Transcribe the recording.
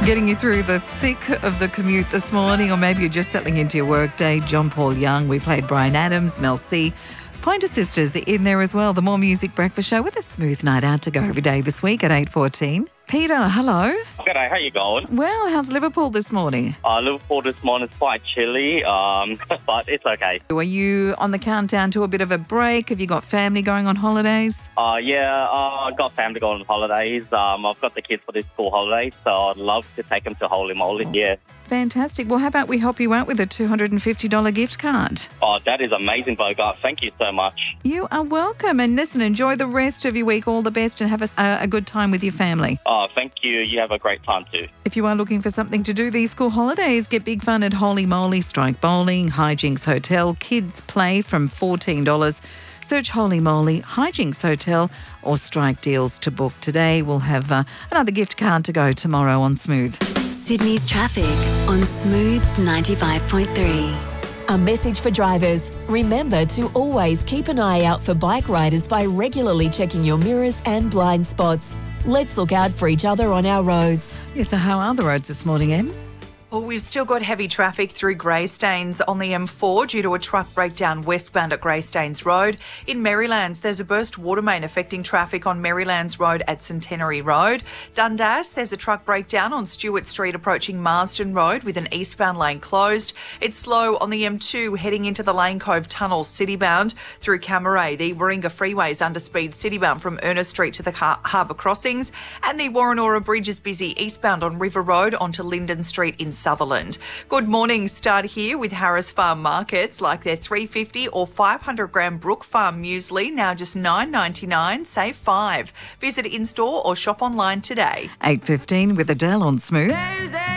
Getting you through the thick of the commute this morning, or maybe you're just settling into your work day. John Paul Young, we played Bryan Adams, Mel C. Pointer Sisters in there as well. The More Music Breakfast Show with a smooth night out to go every day this week at 8:14. Peter, hello. G'day, how you going? Well, how's Liverpool this morning? Liverpool this morning is quite chilly, but it's okay. Are you on the countdown to a bit of a break? Have you got family going on holidays? I've got family going on holidays. I've got the kids for this school holidays, so I'd love to take them to Holy Moly. Yeah. Fantastic. Well, how about we help you out with a $250 gift card? Oh, that is amazing, Bogart. Thank you so much. You are welcome. And listen, enjoy the rest of your week. All the best and have a good time with your family. Oh, thank you. You have a great time too. If you are looking for something to do these school holidays, get big fun at Holy Moly, Strike Bowling, Hijinks Hotel, Kids Play from $14. Search Holy Moly, Hijinks Hotel or Strike Deals to book today. We'll have another gift card to go tomorrow on Smooth. Sydney's traffic on Smooth 95.3. A message for drivers. Remember to always keep an eye out for bike riders by regularly checking your mirrors and blind spots. Let's look out for each other on our roads. Yes, so how are the roads this morning, Em? Well, we've still got heavy traffic through Greystanes on the M4 due to a truck breakdown westbound at Greystanes Road. In Marylands, there's a burst water main affecting traffic on Marylands Road at Centenary Road. Dundas, there's a truck breakdown on Stewart Street approaching Marsden Road with an eastbound lane closed. It's slow on the M2 heading into the Lane Cove Tunnel citybound through Camaray. The Warringah Freeway is under speed citybound from Ernest Street to the Harbour Crossings. And the Warrenora Bridge is busy eastbound on River Road onto Linden Street in Sutherland. Good morning. Start here with Harris Farm Markets, like their 350 or 500 gram Brook Farm muesli, now just $9.99, save $5. Visit in-store or shop online today. 8:15 with Adele on Smooth.